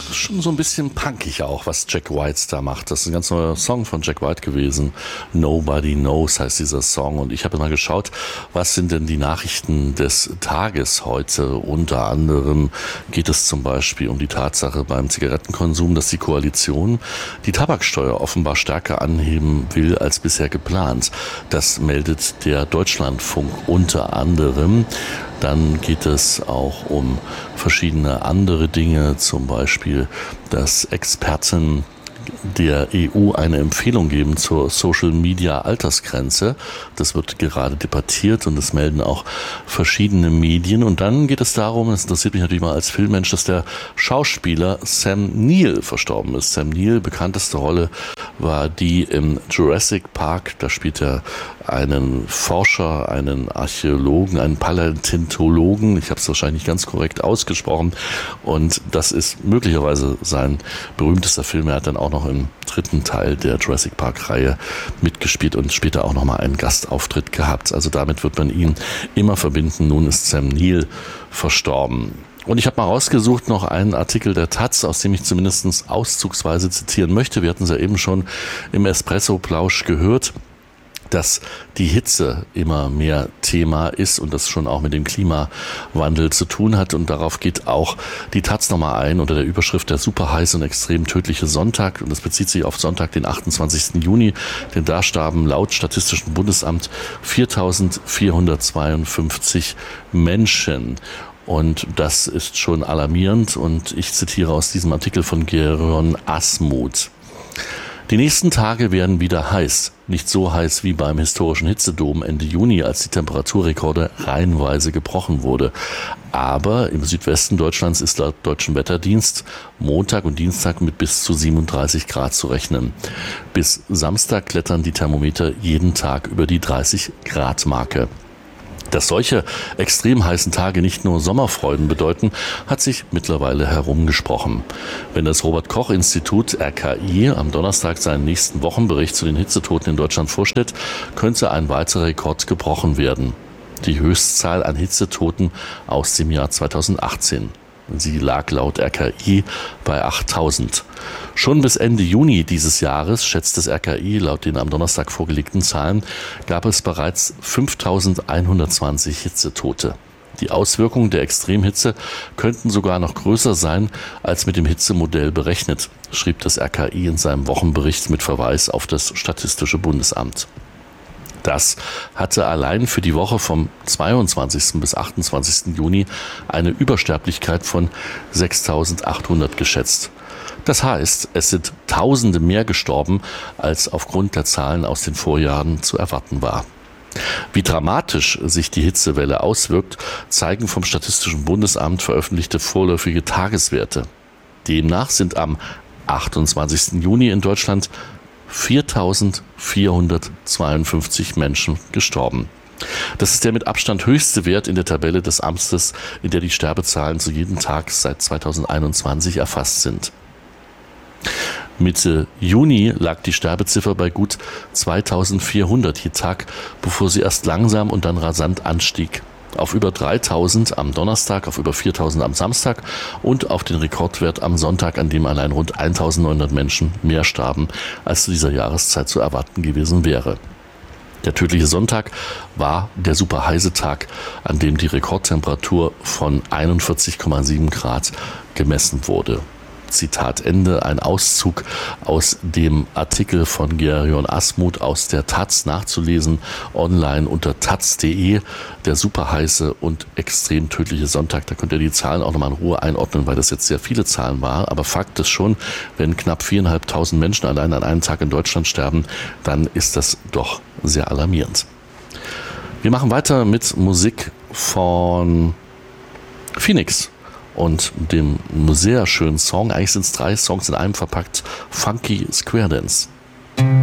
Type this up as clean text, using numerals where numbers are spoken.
schon so ein bisschen punkig auch, was Jack White da macht. Das ist ein ganz neuer Song von Jack White gewesen. Nobody Knows heißt dieser Song. Und ich habe mal geschaut, was sind denn die Nachrichten des Tages heute? Unter anderem geht es zum Beispiel um die Tatsache beim Zigarettenkonsum, dass die Koalition die Tabaksteuer offenbar stärker anheben will als bisher geplant. Das meldet der Deutschlandfunk unter anderem. Dann geht es auch um verschiedene andere Dinge, zum Beispiel, dass Experten der EU eine Empfehlung geben zur Social-Media-Altersgrenze. Das wird gerade debattiert und das melden auch verschiedene Medien. Und dann geht es darum, das interessiert mich natürlich mal als Filmmensch, dass der Schauspieler Sam Neill verstorben ist. Sam Neill, bekannteste Rolle war die im Jurassic Park. Da spielt er einen Forscher, einen Archäologen, einen Paläontologen. Ich habe es wahrscheinlich nicht ganz korrekt ausgesprochen. Und das ist möglicherweise sein berühmtester Film. Er hat dann auch noch im dritten Teil der Jurassic Park-Reihe mitgespielt und später auch nochmal einen Gastauftritt gehabt. Also damit wird man ihn immer verbinden. Nun ist Sam Neill verstorben. Und ich habe mal rausgesucht noch einen Artikel der Taz, aus dem ich zumindest auszugsweise zitieren möchte. Wir hatten es ja eben schon im Espresso-Plausch gehört, dass die Hitze immer mehr Thema ist und das schon auch mit dem Klimawandel zu tun hat. Und darauf geht auch die Taz nochmal ein unter der Überschrift der superheiße und extrem tödliche Sonntag. Und das bezieht sich auf Sonntag, den 28. Juni. Denn da starben laut Statistischem Bundesamt 4.452 Menschen. Und das ist schon alarmierend. Und ich zitiere aus diesem Artikel von Geron Asmuth. Die nächsten Tage werden wieder heiß. Nicht so heiß wie beim historischen Hitzedom Ende Juni, als die Temperaturrekorde reihenweise gebrochen wurde. Aber im Südwesten Deutschlands ist laut Deutschen Wetterdienst Montag und Dienstag mit bis zu 37 Grad zu rechnen. Bis Samstag klettern die Thermometer jeden Tag über die 30-Grad-Marke. Dass solche extrem heißen Tage nicht nur Sommerfreuden bedeuten, hat sich mittlerweile herumgesprochen. Wenn das Robert-Koch-Institut RKI am Donnerstag seinen nächsten Wochenbericht zu den Hitzetoten in Deutschland vorstellt, könnte ein weiterer Rekord gebrochen werden. Die Höchstzahl an Hitzetoten aus dem Jahr 2018. Sie lag laut RKI bei 8.000. Schon bis Ende Juni dieses Jahres, schätzt das RKI laut den am Donnerstag vorgelegten Zahlen, gab es bereits 5.120 Hitzetote. Die Auswirkungen der Extremhitze könnten sogar noch größer sein als mit dem Hitzemodell berechnet, schrieb das RKI in seinem Wochenbericht mit Verweis auf das Statistische Bundesamt. Das hatte allein für die Woche vom 22. bis 28. Juni eine Übersterblichkeit von 6.800 geschätzt. Das heißt, es sind Tausende mehr gestorben, als aufgrund der Zahlen aus den Vorjahren zu erwarten war. Wie dramatisch sich die Hitzewelle auswirkt, zeigen vom Statistischen Bundesamt veröffentlichte vorläufige Tageswerte. Demnach sind am 28. Juni in Deutschland 4.452 Menschen gestorben. Das ist der mit Abstand höchste Wert in der Tabelle des Amtes, in der die Sterbezahlen zu jedem Tag seit 2021 erfasst sind. Mitte Juni lag die Sterbeziffer bei gut 2.400 je Tag, bevor sie erst langsam und dann rasant anstieg. Auf über 3.000 am Donnerstag, auf über 4.000 am Samstag und auf den Rekordwert am Sonntag, an dem allein rund 1.900 Menschen mehr starben, als zu dieser Jahreszeit zu erwarten gewesen wäre. Der tödliche Sonntag war der superheiße Tag, an dem die Rekordtemperatur von 41,7 Grad gemessen wurde. Zitat Ende, ein Auszug aus dem Artikel von Geron Asmuth aus der Taz, nachzulesen online unter taz.de, der superheiße und extrem tödliche Sonntag. Da könnt ihr die Zahlen auch nochmal in Ruhe einordnen, weil das jetzt sehr viele Zahlen waren. Aber Fakt ist schon, wenn knapp 4.500 Menschen allein an einem Tag in Deutschland sterben, dann ist das doch sehr alarmierend. Wir machen weiter mit Musik von Phoenix und dem sehr schönen Song, eigentlich sind es 3 Songs in einem verpackt, Funky Square Dance.